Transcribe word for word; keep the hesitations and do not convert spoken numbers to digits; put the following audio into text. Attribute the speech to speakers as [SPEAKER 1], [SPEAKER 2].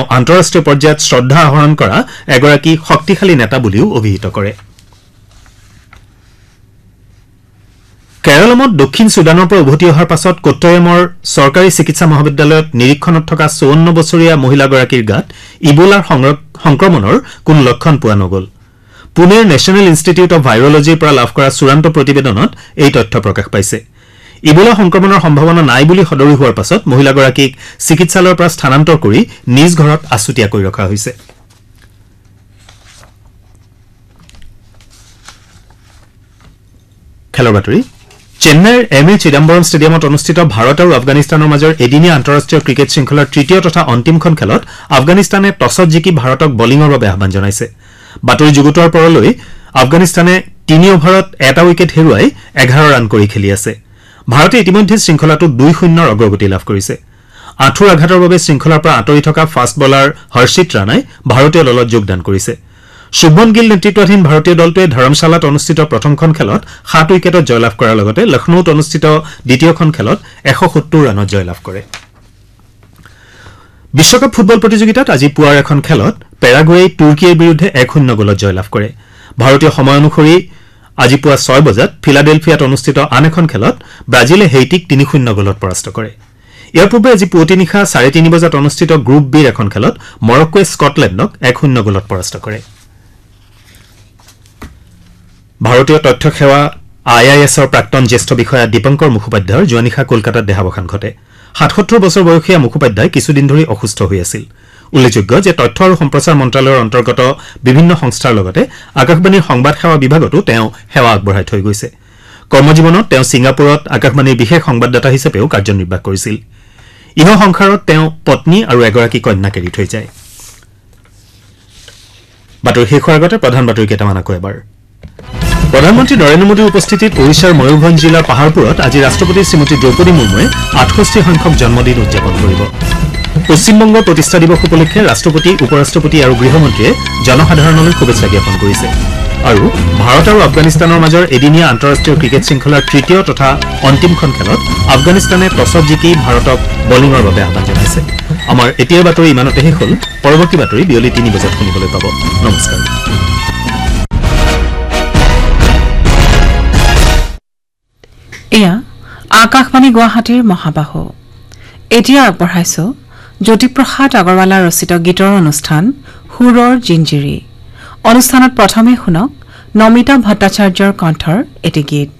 [SPEAKER 1] আন্তঃৰাষ্ট্ৰীয় পৰ্যায়ত শ্ৰদ্ধা আহৰণ কৰা এগৰাকী শক্তিশালী নেতা বুলিও অভিহিত কৰে। কেৰালামত দক্ষিণ ছুডানৰ পৰা উভতি অহাৰ পাছত কোট্টয়মৰ চৰকাৰী চিকিৎসা মহাবিদ্যালয়ত নিৰীক্ষণত থকা চৌৱন্ন বছৰীয়া মহিলাগৰাকীৰ গাত ইবোলাৰ সংক্ৰমণৰ কোনো লক্ষণ পোৱা নগ'ল। পুনেৰ নেশ্যনেল ইনষ্টিটিউট অৱ ভাইৰলজিৰ পৰা লাভ কৰা চূড়ান্ত প্ৰতিবেদনত এই তথ্য প্ৰকাশ পাইছে। ইবোলা সংক্ৰমণৰ সম্ভাৱনা নাই বুলি সদৰি হোৱাৰ পাছত মহিলাগৰাকীক চিকিৎসালয়ৰ পৰা স্থানান্তৰ কৰি নিজ ঘৰত আছুতীয়া কৰি ৰখা হৈছে। খেলৰ বাতৰি। চেন্নাইৰ এম এ চিদাম্বৰম ষ্টেডিয়ামত অনুষ্ঠিত ভাৰত আৰু আফগানিস্তানৰ মাজৰ এদিনীয়া আন্তঃৰাষ্ট্ৰীয় ক্ৰিকেট শৃংখলাৰ তৃতীয় তথা অন্তিমখন খেলত আফগানিস্তানে টছত জিকি ভাৰতক বলিঙৰ বাবে আহ্বান জনাইছে। বাতৰি যুগুতোৱাৰ পৰলৈ আফগানিস্তানে তিনি অভাৰত এটা উইকেট হেৰুৱাই এঘাৰ ৰান কৰি খেলি আছে। ভাৰতে ইতিমধ্যে শৃংখলাটোত দুই শূন্যৰ অগ্ৰগতি লাভ কৰিছে। আঁঠুৰ আঘাতৰ বাবে শৃংখলাৰ পৰা আঁতৰি থকা ফাষ্ট বলাৰ হৰ্ষিত ৰাণাই ভাৰতীয় দলত যোগদান কৰিছে। শুভমন গিল নেতৃত্বাধীন ভাৰতীয় দলটোৱে ধৰমশালাত অনুষ্ঠিত প্ৰথমখন খেলত সাত উইকেটত জয়লাভ কৰাৰ লগতে লক্ষ্ণৌত অনুষ্ঠিত দ্বিতীয়খন খেলত এশ সত্তৰ ৰানত জয়লাভ কৰে। বিশ্বকাপ ফুটবল প্ৰতিযোগিতাত আজি পুৱাৰ এখন খেলত পেৰাগুৱেই তুৰ্কীৰ বিৰুদ্ধে এক শূন্য গ'লত জয়লাভ কৰে। ভাৰতীয় সময় অনুসৰি আজি পুৱা ছয় বজাত ফিলাডেলফিয়াত অনুষ্ঠিত আন এখন খেলত ব্ৰাজিলে হেইটিক তিনি শূন্য গ'লত পৰাস্ত কৰে। ইয়াৰ পূৰ্বে আজি পুৱতি নিশা চাৰে তিনি বজাত অনুষ্ঠিত গ্ৰুপ বিৰ এখন খেলত মৰক্কোৱে স্কটলেণ্ডক এক শূন্য গ'লত পৰাস্ত কৰে। ভাৰতীয় তথ্য সেৱা আই আই এছৰ প্ৰাক্তন জ্যেষ্ঠ বিষয়া দীপংকৰ মুখোপাধ্যায়ৰ যোৱা নিশা কলকাতাত দেহাৱসান ঘটে। সাতসত্তৰ বছৰ বয়সীয়া মুখোপাধ্যায় কিছুদিন ধৰি অসুস্থ হৈ আছিল। উল্লেখযোগ্য যে তথ্য আৰু সম্প্ৰচাৰ মন্ত্ৰালয়ৰ অন্তৰ্গত বিভিন্ন সংস্থাৰ লগতে আকাশবাণীৰ সংবাদ সেৱা বিভাগতো তেওঁ সেৱা আগবঢ়াই থৈ গৈছে। কৰ্মজীৱনত তেওঁ ছিংগাপুৰত আকাশবাণীৰ বিশেষ সংবাদদাতা হিচাপেও কাৰ্যনিৰ্বাহ কৰিছিল। ইহ সংসাৰত তেওঁ পত্নী আৰু এগৰাকী কন্যাক এৰি থৈ যায়। বাতৰি শেষ হোৱাৰ আগতে প্ৰধান বাতৰি কেইটামান আকৌ এবাৰ। প্ৰধানমন্ত্ৰী নৰেন্দ্ৰ মোদীৰ উপস্থিতিত ওড়িশাৰ ময়ূৰভঞ্জ জিলাৰ পাহাৰপুৰত আজি ৰাষ্ট্ৰপতি শ্ৰীমতী দ্ৰৌপদী মুৰ্মুৱে আঠষষ্ঠি সংখ্যক জন্মদিন উদযাপন কৰিব। পশ্চিমবংগৰ প্ৰতিষ্ঠা দিৱস উপলক্ষে ৰাষ্ট্ৰপতি উপ ৰাষ্ট্ৰপতি আৰু গৃহমন্ত্ৰীয়ে জনসাধাৰণলৈ শুভেচ্ছা জ্ঞাপন কৰিছে। আৰু ভাৰত আৰু আফগানিস্তানৰ মাজৰ এদিনীয়া আন্তঃৰাষ্ট্ৰীয় ক্ৰিকেট শৃংখলাৰ তৃতীয় তথা অন্তিমখন খেলত আফগানিস্তানে টছত জিকি ভাৰতক বলিঙৰ বাবে আহ্বান জনাইছে। আমাৰ এতিয়াৰ বাতৰি ইমানতে শেষ হ'ল। পৰৱৰ্তী বাতৰি বিয়লি তিনি বজাত শুনিবলৈ পাব। নমস্কাৰ।
[SPEAKER 2] এয়া আকাশবাণী গুৱাহাটীৰ মহাবাহু। এতিয়া আগবঢ়াইছো জ্যোতিপ্ৰসাদ আগৰৱালা ৰচিত গীতৰ অনুষ্ঠান সুৰৰ জিঞ্জিৰি। অনুষ্ঠানত প্ৰথমে শুনক নমিতা ভট্টাচাৰ্যৰ কণ্ঠৰ এটি গীত।